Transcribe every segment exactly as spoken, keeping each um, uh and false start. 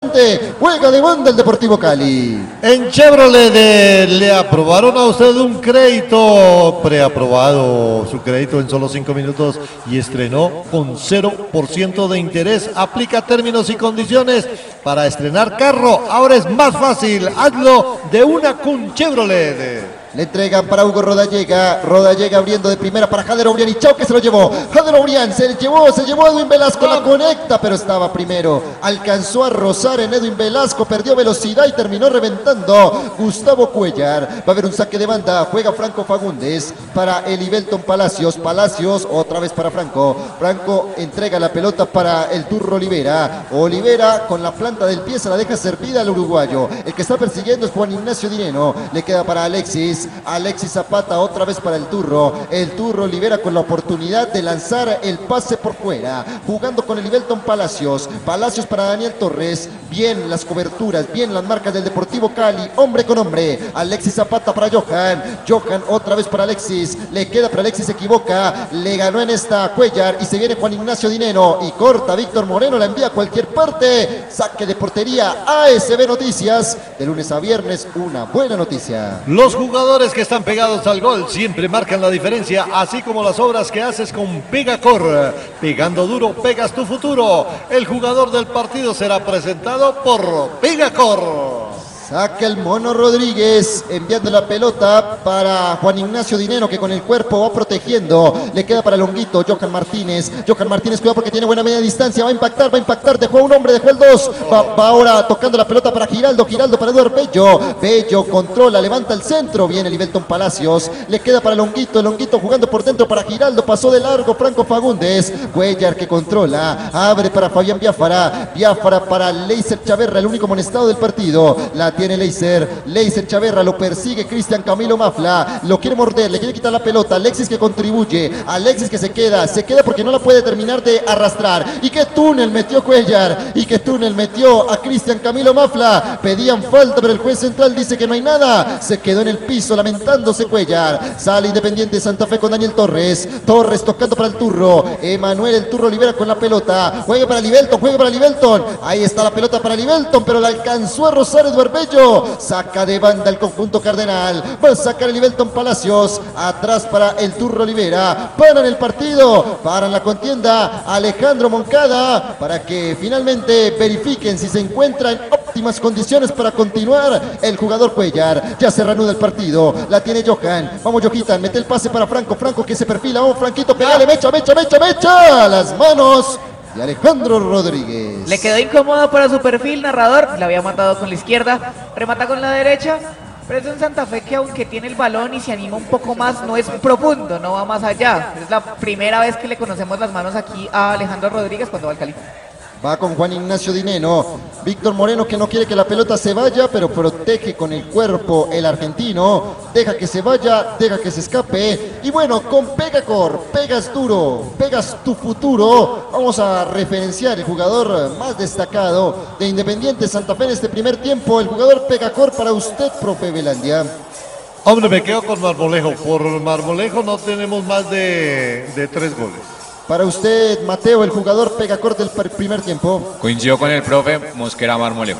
frente, juega de banda el Deportivo Cali. En Chevrolet de, le aprobaron a usted un crédito, preaprobado su crédito en solo cinco minutos y estrenó con cero por ciento de interés. Aplica términos y condiciones para estrenar carro. Ahora es más fácil, hazlo de una con Chevrolet. Le entregan para Hugo Rodallega, Rodallega abriendo de primera para Jader Obrián y chao que se lo llevó. Jader Obrián se llevó, se llevó a Edwin Velasco, la conecta, pero estaba primero. Alcanzó a rozar en Edwin Velasco, perdió velocidad y terminó reventando Gustavo Cuellar. Va a haber un saque de banda, juega Franco Fagundes para Elivelton Palacios. Palacios otra vez para Franco. Franco entrega la pelota para el Turro Olivera. Olivera con la planta del pie se la deja servida al uruguayo. El que está persiguiendo es Juan Ignacio Dineno. Le queda para Alexis. Alexis Zapata otra vez para el Turro. El Turro libera con la oportunidad de lanzar el pase por fuera. Jugando con el Elivelton Palacios. Palacios para Daniel Torres. Bien las coberturas, bien las marcas del Deportivo Cali. Hombre con hombre. Alexis Zapata para Johan. Johan otra vez para Alexis. Le queda para Alexis, se equivoca. Le ganó en esta Cuellar y se viene Juan Ignacio Dineno. Y corta Víctor Moreno, la envía a cualquier parte. Saque de portería. A S B Noticias. De lunes a viernes, una buena noticia. Los jugadores que están pegados al gol siempre marcan la diferencia, así como las obras que haces con Pegacor. Pegando duro, pegas tu futuro. El jugador del partido será presentado por Pegacor. Saca el Mono Rodríguez, enviando la pelota para Juan Ignacio Dineno, que con el cuerpo va protegiendo. Le queda para Longuito, Johan Martínez. Johan Martínez, cuidado porque tiene buena media distancia. Va a impactar, va a impactar. Dejó a un hombre, dejó el dos. Va, va ahora tocando la pelota para Giraldo. Giraldo para Eduardo Bello. Bello controla, levanta el centro. Viene Elivelton Palacios. Le queda para Longuito. Longuito jugando por dentro para Giraldo. Pasó de largo Franco Fagundes. Cuellar que controla. Abre para Fabián Biafara. Biafara para Leiser Chaverra, el único amonestado del partido. La tiene Leiser, Leiser Chaverra, lo persigue Cristian Camilo Mafla, lo quiere morder, le quiere quitar la pelota. Alexis que contribuye, Alexis que se queda, se queda porque no la puede terminar de arrastrar. Y qué túnel metió Cuellar, y qué túnel metió a Cristian Camilo Mafla. Pedían falta, pero el juez central dice que no hay nada. Se quedó en el piso lamentándose Cuellar. Sale Independiente de Santa Fe con Daniel Torres. Torres tocando para el Turro. Emanuel el Turro libera con la pelota. Juega para Elivelton, juega para Elivelton. Ahí está la pelota para Elivelton, pero la alcanzó a rozar Eduardo Bello. Saca de banda el conjunto cardenal. Va a sacar Elivelton Palacios. Atrás para el Turro Olivera. Paran el partido. Paran la contienda. Alejandro Moncada. Para que finalmente verifiquen si se encuentra en óptimas condiciones para continuar. El jugador Cuellar. Ya se reanuda el partido. La tiene Johan. Vamos, Jojitan. Mete el pase para Franco. Franco que se perfila. Vamos, Franquito. Pegale. Mecha, mecha, mecha, mecha. Las manos de Alejandro Rodríguez. Le quedó incómodo para su perfil, narrador. La había matado con la izquierda. Remata con la derecha. Pero es un Santa Fe que aunque tiene el balón y se anima un poco más, no es profundo, no va más allá. Es la primera vez que le conocemos las manos aquí a Alejandro Rodríguez cuando va al Cali. Va con Juan Ignacio Dineno. Víctor Moreno que no quiere que la pelota se vaya, pero protege con el cuerpo el argentino. Deja que se vaya, deja que se escape. Y bueno, con Pegacor, pegas duro, pegas tu futuro. Vamos a referenciar el jugador más destacado de Independiente Santa Fe en este primer tiempo. El jugador Pegacor para usted, profe Velandia. Hombre, me quedo con Marmolejo. Por Marmolejo no tenemos más de, de tres goles. Para usted, Mateo, el jugador Pegacor del primer tiempo. Coincidió con el profe Mosquera Marmolejo.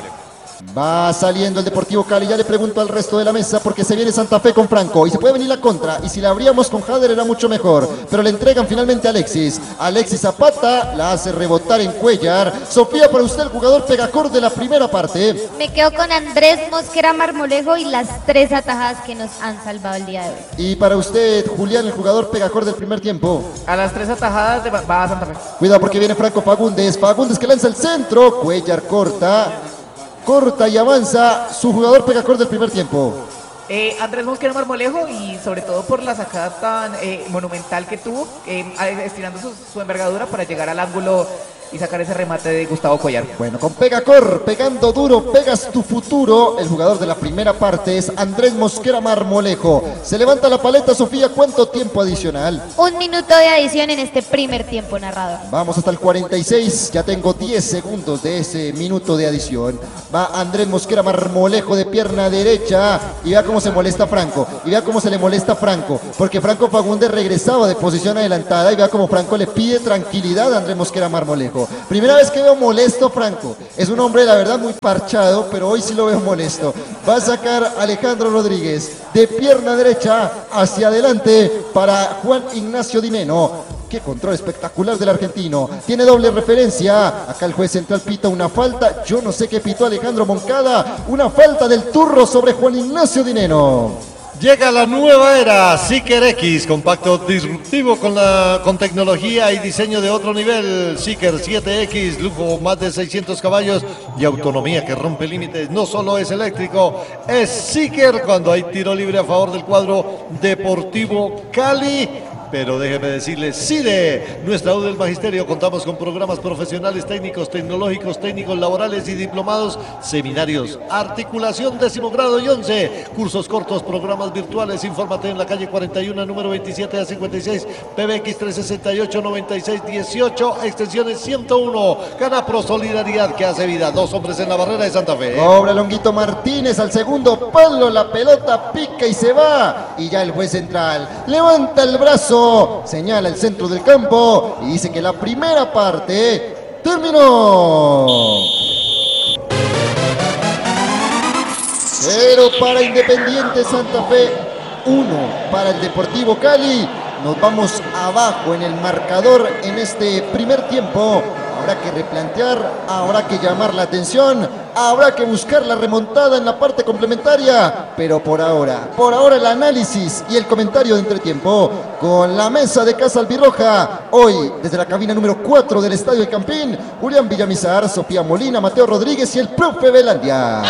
Va saliendo el Deportivo Cali, ya le pregunto al resto de la mesa porque se viene Santa Fe con Franco y se puede venir la contra y si la abríamos con Jader era mucho mejor, pero le entregan finalmente a Alexis. Alexis Zapata la hace rebotar en Cuellar. Sofía, para usted el jugador Pegacor de la primera parte. Me quedo con Andrés Mosquera Marmolejo y las tres atajadas que nos han salvado el día de hoy. Y para usted, Julián, el jugador Pegacor del primer tiempo. A las tres atajadas de, va a Santa Fe. Cuidado porque viene Franco Fagundes, Fagundes que lanza el centro, Cuellar corta. Corta y avanza su jugador Pegacor del primer tiempo. Eh, Andrés Mosquera Marmolejo y sobre todo por la sacada tan eh, monumental que tuvo, eh, estirando su, su envergadura para llegar al ángulo y sacar ese remate de Gustavo Cuellar. Bueno, con Pegacor, pegando duro, pegas tu futuro. El jugador de la primera parte es Andrés Mosquera Marmolejo. Se levanta la paleta, Sofía. ¿Cuánto tiempo adicional? Un minuto de adición en este primer tiempo, narrador. Vamos hasta el cuarenta y seis. Ya tengo diez segundos de ese minuto de adición. Va Andrés Mosquera Marmolejo de pierna derecha. Y vea cómo se molesta Franco. Y vea cómo se le molesta Franco. Porque Franco Fagundes regresaba de posición adelantada. Y vea cómo Franco le pide tranquilidad a Andrés Mosquera Marmolejo. Franco. Primera vez que veo molesto Franco. Es un hombre, la verdad, muy parchado, pero hoy sí lo veo molesto. Va a sacar Alejandro Rodríguez de pierna derecha hacia adelante para Juan Ignacio Dineno. Qué control espectacular del argentino. Tiene doble referencia. Acá el juez central pita una falta. Yo no sé qué pitó Alejandro Moncada. Una falta del turro sobre Juan Ignacio Dineno. Llega la nueva era, Seeker X, compacto disruptivo con, la, con tecnología y diseño de otro nivel. Seeker siete X, lujo más de seiscientos caballos y autonomía que rompe límites. No solo es eléctrico, es Seeker cuando hay tiro libre a favor del cuadro Deportivo Cali. Pero déjeme decirles, SIDE, nuestra U del Magisterio, contamos con programas profesionales, técnicos, tecnológicos, técnicos, laborales y diplomados, seminarios, articulación, décimo grado y once, cursos cortos, programas virtuales. Infórmate en la calle cuarenta y uno, número veintisiete a cincuenta y seis, P B X trescientos sesenta y ocho, noventa y seis dieciocho, extensiones ciento uno. Gana Pro Solidaridad que hace vida. Dos hombres en la barrera de Santa Fe. Cobra Longuito Martínez al segundo palo, la pelota pica y se va. Y ya el juez central levanta el brazo, señala el centro del campo y dice que la primera parte terminó. Cero para Independiente Santa Fe, uno para el Deportivo Cali. Nos vamos abajo en el marcador en este primer tiempo. Habrá que replantear, habrá que llamar la atención, habrá que buscar la remontada en la parte complementaria. Pero por ahora, por ahora el análisis y el comentario de entretiempo con la mesa de Casa Albirroja. Hoy, desde la cabina número cuatro del Estadio El Campín, Julián Villamizar, Sofía Molina, Mateo Rodríguez y el profe Velandia.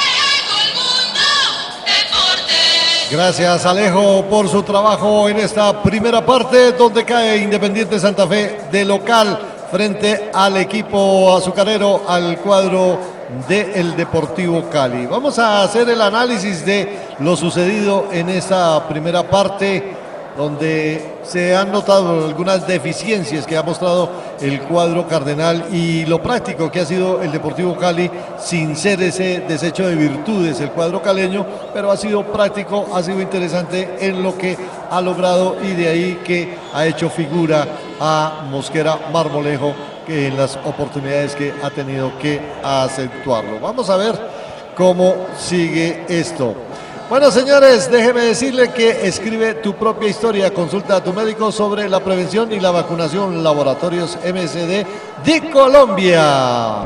Gracias, Alejo, por su trabajo en esta primera parte, donde cae Independiente Santa Fe de local frente al equipo azucarero, al cuadro del Deportivo Cali. Vamos a hacer el análisis de lo sucedido en esta primera parte, donde se han notado algunas deficiencias que ha mostrado el cuadro cardenal y lo práctico que ha sido el Deportivo Cali, sin ser ese desecho de virtudes el cuadro caleño, pero ha sido práctico, ha sido interesante en lo que ha logrado, y de ahí que ha hecho figura a Mosquera Marmolejo, que en las oportunidades que ha tenido que acentuarlo. Vamos a ver cómo sigue esto. Bueno, señores, déjeme decirle que escribe tu propia historia. Consulta a tu médico sobre la prevención y la vacunación. Laboratorios M S D de Colombia.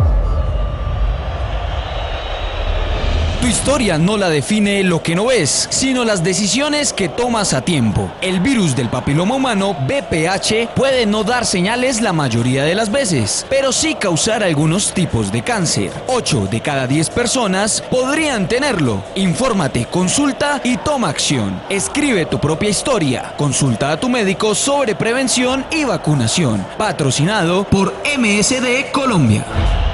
Tu historia no la define lo que no ves, sino las decisiones que tomas a tiempo. El virus del papiloma humano, V P H, puede no dar señales la mayoría de las veces, pero sí causar algunos tipos de cáncer. ocho de cada diez personas podrían tenerlo. Infórmate, consulta y toma acción. Escribe tu propia historia. Consulta a tu médico sobre prevención y vacunación. Patrocinado por M S D Colombia.